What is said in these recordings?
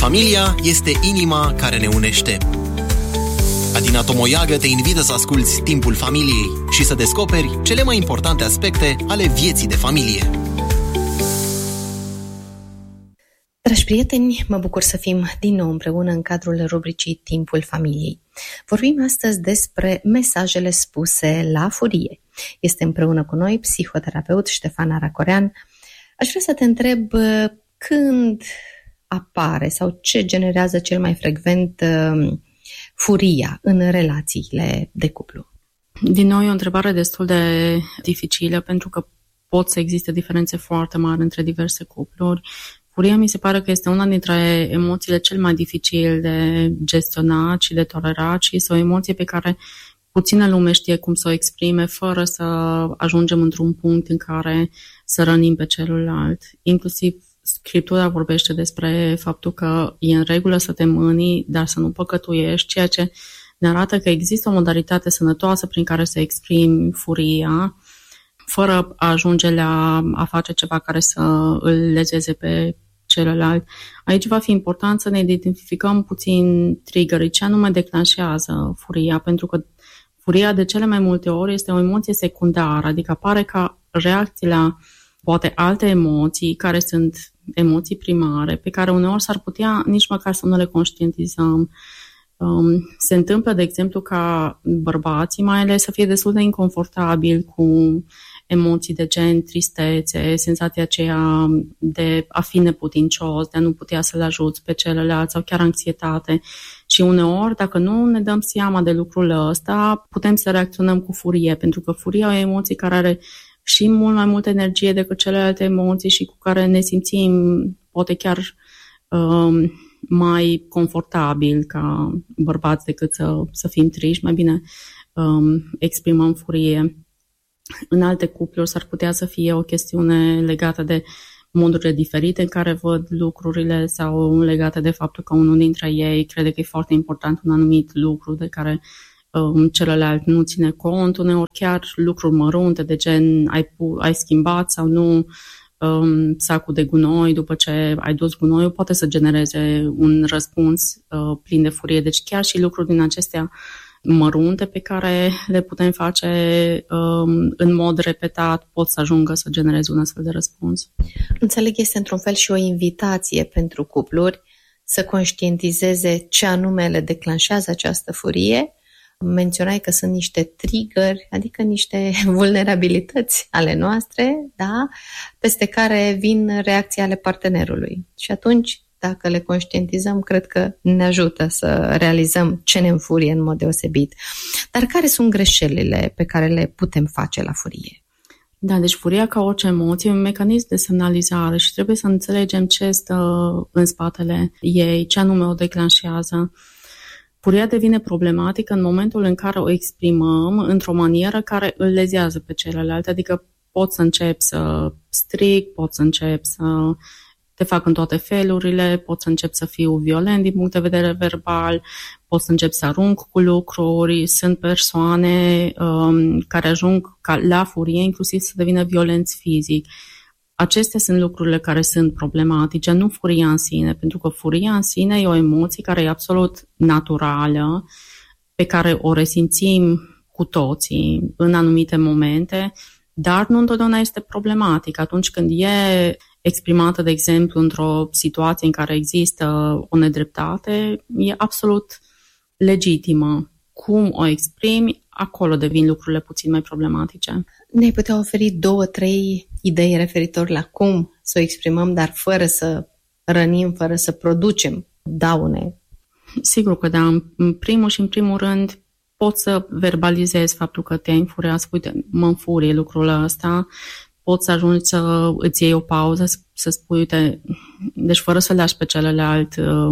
Familia este inima care ne unește. Adina Tomoiagă te invită să asculți Timpul Familiei și să descoperi cele mai importante aspecte ale vieții de familie. Dragi prieteni, mă bucur să fim din nou împreună în cadrul rubricii Timpul Familiei. Vorbim astăzi despre mesajele spuse la furie. Este împreună cu noi psihoterapeut Ștefan Aracorean. Aș vrea să te întreb când apare sau ce generează cel mai frecvent furia în relațiile de cuplu. Din nou, e o întrebare destul de dificilă pentru că pot să existe diferențe foarte mari între diverse cupluri. Furia mi se pare că este una dintre emoțiile cel mai dificil de gestionat și de tolerat și este o emoție pe care puțină lume știe cum să o exprime fără să ajungem într-un punct în care să rănim pe celălalt. Inclusiv Scriptura vorbește despre faptul că e în regulă să te mâni, dar să nu păcătuiești, ceea ce ne arată că există o modalitate sănătoasă prin care să exprimi furia, fără a ajunge la a face ceva care să îl lezeze pe celălalt. Aici va fi important să ne identificăm puțin triggerii, ce anume declanșează furia, pentru că furia de cele mai multe ori este o emoție secundară, adică apare ca reacție la poate alte emoții care sunt emoții primare, pe care uneori s-ar putea nici măcar să nu le conștientizăm. Se întâmplă, de exemplu, ca bărbații mai ales să fie destul de inconfortabili cu emoții de gen tristețe, senzația aceea de a fi neputincios, de a nu putea să-l ajuți pe celălalt sau chiar anxietate. Și uneori, dacă nu ne dăm seama de lucrul ăsta, putem să reacționăm cu furie, pentru că furia e o emoție care are și mult mai multă energie decât celelalte emoții și cu care ne simțim poate chiar mai confortabil ca bărbați decât să fim triști, mai bine exprimăm furie. În alte cupluri s-ar putea să fie o chestiune legată de modurile diferite în care văd lucrurile sau legată de faptul că unul dintre ei crede că e foarte important un anumit lucru de care celălalt nu ține cont, uneori chiar lucruri mărunte de gen ai schimbat sau nu sacul de gunoi după ce ai dus gunoiul, poate să genereze un răspuns plin de furie. Deci chiar și lucruri din acestea mărunte pe care le putem face în mod repetat pot să ajungă să genereze un astfel de răspuns. Înțeleg, este într-un fel și o invitație pentru cupluri să conștientizeze ce anume le declanșează această furie. Menționai că sunt niște triggeri, adică niște vulnerabilități ale noastre, da? Peste care vin reacții ale partenerului. Și atunci, dacă le conștientizăm, cred că ne ajută să realizăm ce ne înfurie în mod deosebit. Dar care sunt greșelile pe care le putem face la furie? Da, deci furia ca orice emoție e un mecanism de semnalizare și trebuie să înțelegem ce stă în spatele ei, ce anume o declanșează. Furia devine problematică în momentul în care o exprimăm într-o manieră care îl lezează pe celălalt, adică pot să încep să strig, pot să încep să te fac în toate felurile, pot să încep să fiu violent din punct de vedere verbal, pot să încep să arunc cu lucruri, sunt persoane care ajung la furie, inclusiv să devină violenți fizic. Acestea sunt lucrurile care sunt problematice, nu furia în sine, pentru că furia în sine e o emoție care e absolut naturală, pe care o resimțim cu toții în anumite momente, dar nu întotdeauna este problematic. Atunci când e exprimată, de exemplu, într-o situație în care există o nedreptate, e absolut legitimă. Cum o exprimi, acolo devin lucrurile puțin mai problematice. Ne-ai putea oferi 2-3 idei referitor la cum să o exprimăm, dar fără să rănim, fără să producem daune? Sigur că da. În primul rând, poți să verbalizezi faptul că te-ai înfuriat, să uite, mă înfurie lucrul ăsta, poți să ajungi să îți iei o pauză, să spui, uite, deci fără să lași pe celălalt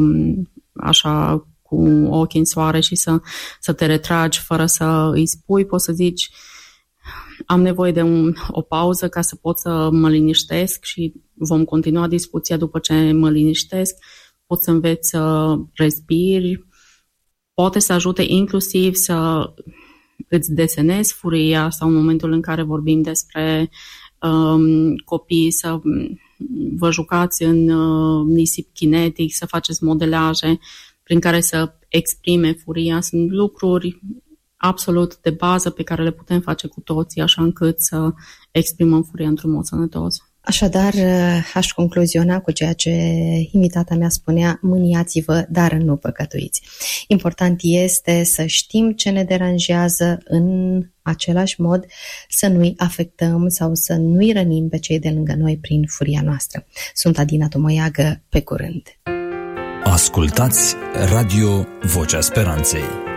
așa cu ochii în soare și să te retragi fără să îi spui, poți să zici, am nevoie de o pauză ca să pot să mă liniștesc și vom continua discuția după ce mă liniștesc, poți să înveți să respiri, poate să ajute inclusiv să îți desenezi furia sau în momentul în care vorbim despre copii, să vă jucați în nisip kinetic, să faceți modelaje prin care să exprime furia. Sunt lucruri absolut de bază pe care le putem face cu toții, așa încât să exprimăm furia într-un mod sănătos. Așadar, aș concluziona cu ceea ce invitata mea spunea: mâniați-vă, dar nu păcătuiți. Important este să știm ce ne deranjează, în același mod să nu-i afectăm sau să nu-i rănim pe cei de lângă noi prin furia noastră. Sunt Adina Tomoiagă, pe curând! Ascultați Radio Vocea Speranței.